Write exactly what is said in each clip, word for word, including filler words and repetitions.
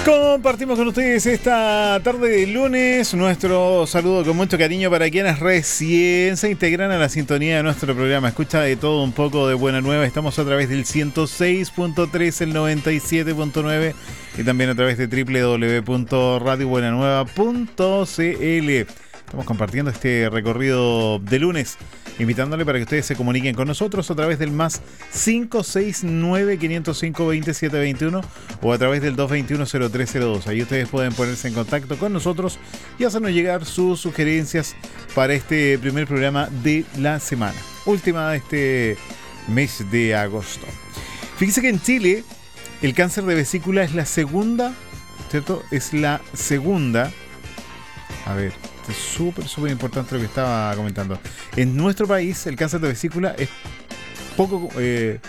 Compartimos con ustedes esta tarde de lunes nuestro saludo con mucho cariño para quienes recién se integran a la sintonía de nuestro programa. Escucha de todo un poco de buena nueva. Estamos a través del ciento seis punto tres, el noventa y siete punto nueve y también a través de doble u doble u doble u punto radio buena nueva punto c l. Estamos compartiendo este recorrido de lunes, invitándole para que ustedes se comuniquen con nosotros a través del más cinco seis nueve, quinientos cinco, veintisiete veintiuno o a través del dos veintiuno, cero tres cero dos. Ahí ustedes pueden ponerse en contacto con nosotros y hacernos llegar sus sugerencias para este primer programa de la semana, última de este mes de agosto. Fíjese que en Chile el cáncer de vesícula es la segunda, ¿cierto? Es la segunda. A ver, es súper, súper importante lo que estaba comentando. En nuestro país el cáncer de vesícula es poco, eh,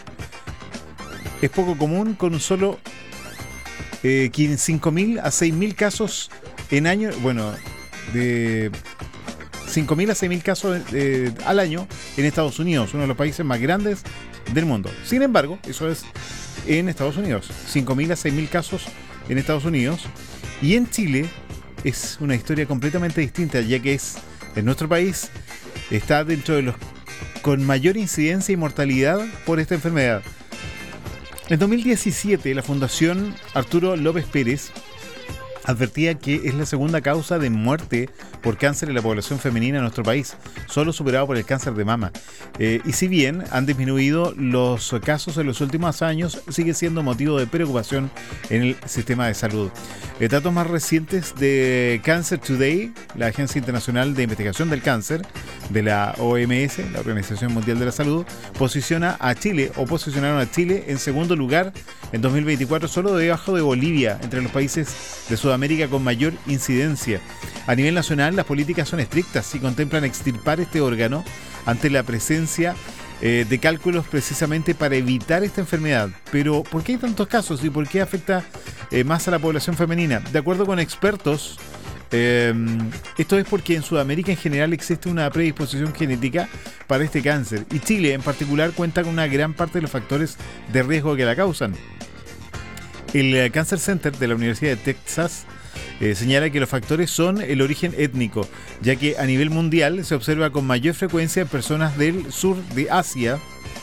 es poco común, con un solo eh, cinco mil a seis mil casos en año. Bueno, de cinco mil a seis mil casos eh, al año en Estados Unidos, uno de los países más grandes del mundo. Sin embargo, eso es en Estados Unidos, cinco mil a seis mil casos en Estados Unidos. Y en Chile es una historia completamente distinta, ya que es en nuestro país está dentro de los con mayor incidencia y mortalidad por esta enfermedad. En dos mil diecisiete, la Fundación Arturo López Pérez advertía que es la segunda causa de muerte por cáncer en la población femenina en nuestro país, solo superado por el cáncer de mama. Eh, y si bien han disminuido los casos en los últimos años, sigue siendo motivo de preocupación en el sistema de salud. Eh, datos más recientes de Cancer Today, la Agencia Internacional de Investigación del Cáncer de la O M S, la Organización Mundial de la Salud, posiciona a Chile, o posicionaron a Chile en segundo lugar en dos mil veinticuatro, solo debajo de Bolivia, entre los países de Sudamérica con mayor incidencia. A nivel nacional, las políticas son estrictas y contemplan extirpar este órgano ante la presencia eh, de cálculos precisamente para evitar esta enfermedad. Pero, ¿por qué hay tantos casos y por qué afecta eh, más a la población femenina? De acuerdo con expertos, eh, esto es porque en Sudamérica en general existe una predisposición genética para este cáncer, y Chile en particular cuenta con una gran parte de los factores de riesgo que la causan. El Cancer Center de la Universidad de Texas eh, señala que los factores son el origen étnico, ya que a nivel mundial se observa con mayor frecuencia en personas del sur de Asia,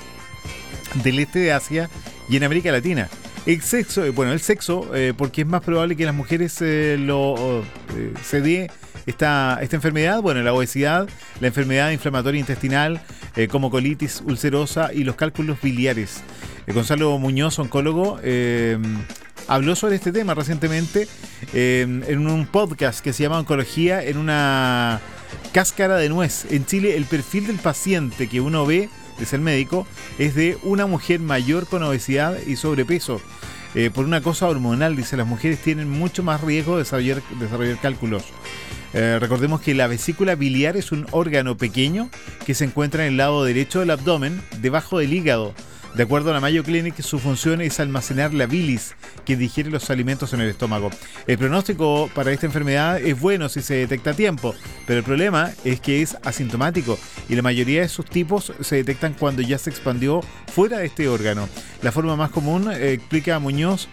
del este de Asia y en América Latina. El sexo, bueno, el sexo, eh, porque es más probable que las mujeres eh, lo eh, se dé esta, esta enfermedad. Bueno, la obesidad, la enfermedad inflamatoria intestinal, eh, como colitis ulcerosa y los cálculos biliares. Eh, Gonzalo Muñoz, oncólogo, eh, habló sobre este tema recientemente eh, en un podcast que se llama Oncología en una cáscara de nuez. En Chile, el perfil del paciente que uno ve, dice el médico, es de una mujer mayor con obesidad y sobrepeso. Eh, por una cosa hormonal, dice, las mujeres tienen mucho más riesgo de desarrollar, desarrollar cálculos. Eh, recordemos que la vesícula biliar es un órgano pequeño que se encuentra en el lado derecho del abdomen, debajo del hígado. De acuerdo a la Mayo Clinic, su función es almacenar la bilis que digiere los alimentos en el estómago. El pronóstico para esta enfermedad es bueno si se detecta a tiempo, pero el problema es que es asintomático y la mayoría de sus tipos se detectan cuando ya se expandió fuera de este órgano. La forma más común, eh, explica Muñoz,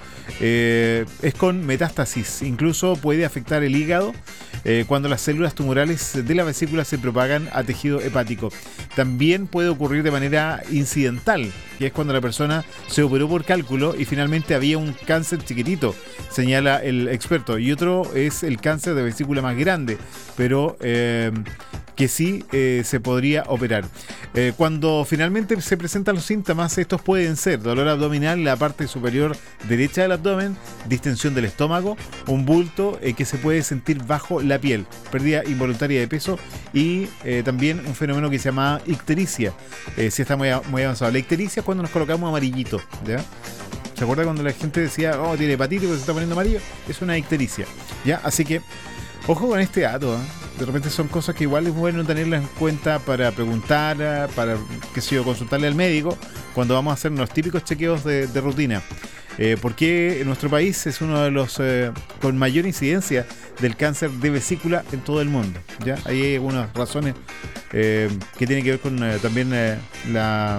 eh, es con metástasis. Incluso puede afectar el hígado eh, cuando las células tumorales de la vesícula se propagan a tejido hepático. También puede ocurrir de manera incidental, que es cuando la persona se operó por cálculo y finalmente había un cáncer chiquitito, señala el experto. Y otro es el cáncer de vesícula más grande, pero eh, que sí eh, se podría operar. Eh, cuando finalmente se presentan los síntomas, estos pueden ser dolor abdominal en la parte superior derecha del abdomen, distensión del estómago, un bulto eh, que se puede sentir bajo la piel, pérdida involuntaria de peso y eh, también un fenómeno que se llama ictericia, eh, si está muy, muy avanzado. La ictericia es cuando nos colocamos amarillito, ¿ya? ¿Se acuerda cuando la gente decía, oh, tiene hepatitis porque se está poniendo amarillo? Es una ictericia, ¿ya? Así que, ojo con este dato, ¿eh? De repente son cosas que igual es bueno tenerlas en cuenta para preguntar, para, qué sé yo, consultarle al médico cuando vamos a hacer los típicos chequeos de, de rutina. Eh, porque en nuestro país es uno de los eh, con mayor incidencia del cáncer de vesícula en todo el mundo, ¿ya? Hay algunas razones eh, que tienen que ver con eh, también eh, la,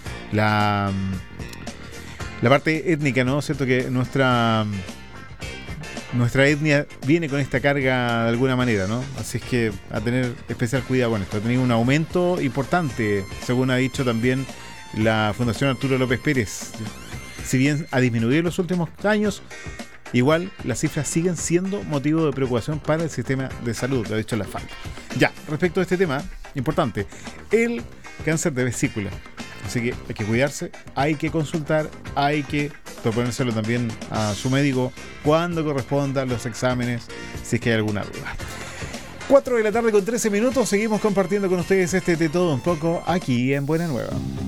la, la parte étnica, ¿no? ¿Cierto? Que nuestra... nuestra etnia viene con esta carga de alguna manera, ¿no? Así es que a tener especial cuidado con esto. Ha tenido un aumento importante, según ha dicho también la Fundación Arturo López Pérez. Si bien ha disminuido en los últimos años, igual las cifras siguen siendo motivo de preocupación para el sistema de salud, lo ha dicho la F A L. Ya, respecto a este tema, importante, el cáncer de vesícula. Así que hay que cuidarse, hay que consultar, hay que proponérselo también a su médico cuando corresponda los exámenes, si es que hay alguna duda. cuatro de la tarde con trece minutos, seguimos compartiendo con ustedes este de todo un poco aquí en Buena Nueva.